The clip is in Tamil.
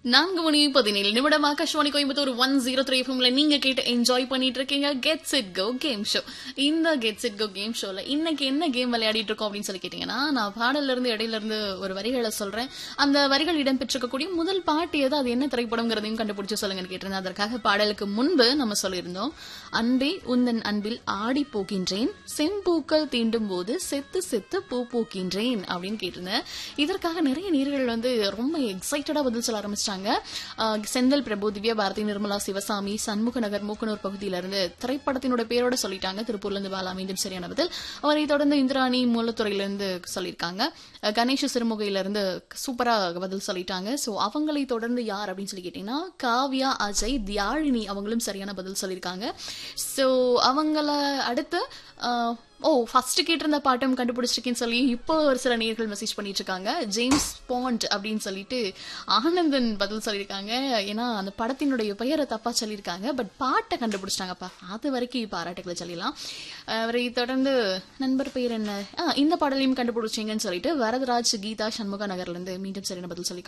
4:17 ஆகாஷ்வாணி கோயம்புத்தூர் 103 எஃப்எம்ல நீங்க கேட்டு என்ஜாய் பண்ணிட்டு இருக்கீங்க gets it go game show. இந்த கெட்ஸ் இட் கோ கேம் ஷோல இன்னைக்கு என்ன கேம் விளையாடிட்டு இருக்கோம் அப்படின்னு சொல்லி கேட்டீங்கன்னா, நான் பாடல்ல இருந்து இடையில இருந்து ஒரு வரிகளை சொல்றேன். அந்த வரிகள் இடம்பெற்றிருக்கக்கூடிய முதல் பாட்டு ஏதோ அது என்ன திரைப்படம்ங்கிறதையும் கண்டுபிடிச்சு சொல்லுங்கன்னு கேட்டிருந்தேன். அதற்காக பாடலுக்கு முன்பு நம்ம சொல்லியிருந்தோம், அன்பே உந்தன் அன்பில் ஆடி போகின்றேன், செம்பூக்கள் தீண்டும் போது செத்து செத்து பூ பூக்கின்றேன் அப்படின்னு கேட்டிருந்தேன். இதற்காக நிறைய நேர்கள் ரொம்ப எக்ஸைட்டடா பதில் சொல்ல ஆரம்பிச்சிட்டாங்க. செந்தில் பிரபு, திவ்யா பாரதி, நிர்மலா, சிவசாமி, சண்முக நகர், மூக்கனூர் பகுதியிலிருந்து திரைப்படத்தினோட பேரோட சொல்லிட்டாங்க. திருப்பூர்ல இருந்து பாலா மீண்டும் சரியான பதில். அவரை தொடர்ந்து இந்திராணி மூலத்துறையிலிருந்து சொல்லியிருக்காங்க. கணேஷ் சிறுமுகையிலிருந்து சூப்பரா பதில் சொல்லிட்டாங்க. சோ அவங்களை தொடர்ந்து யார் அப்படின்னு சொல்லி கேட்டீங்கன்னா, காவ்யா, அஜய், தியாழினி அவங்களும் சரியான பதில் சொல்லியிருக்காங்க. சோ அவங்கள அடுத்து ஃபர்ஸ்ட் கேட்டிருந்த பாட்டம் கண்டுபிடிச்சிருக்கேன்னு சொல்லி இப்போ ஒரு சில நேர்கள் மெசேஜ் பண்ணிட்டு இருக்காங்க. ஜேம்ஸ் பாண்ட் அப்படின்னு சொல்லிட்டு ஆனந்தன் பதில் சொல்லியிருக்காங்க. ஏன்னா அந்த படத்தினுடைய பெயரை தப்பா சொல்லியிருக்காங்க, பட் பாட்டை கண்டுபிடிச்சிட்டாங்கப்பா, அது வரைக்கும் பாராட்டுகளை சொல்லிடலாம். அவரை தொடர்ந்து நண்பர் பெயர் என்ன, இந்த பாடலையும் கண்டுபிடிச்சிங்கன்னு சொல்லிட்டு வரதராஜ், கீதா, சண்முக நகர்ல இருந்து மீண்டும் சரியான பதில் சொல்லி